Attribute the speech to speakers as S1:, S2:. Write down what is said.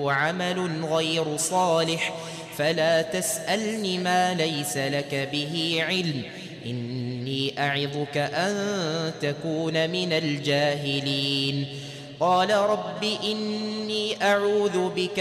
S1: عمل غير صالح فلا تسألني ما ليس لك به علم إني أعظك أن تكون من الجاهلين قال رب إني أعوذ بك